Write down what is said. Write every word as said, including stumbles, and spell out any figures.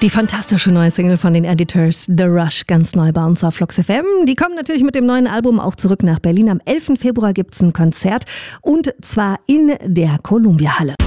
Die fantastische neue Single von den Editors, The Rush, ganz neu bei uns auf Flux F M. Die kommen natürlich mit dem neuen Album auch zurück nach Berlin. Am elften Februar gibt es ein Konzert und zwar in der Columbia Halle.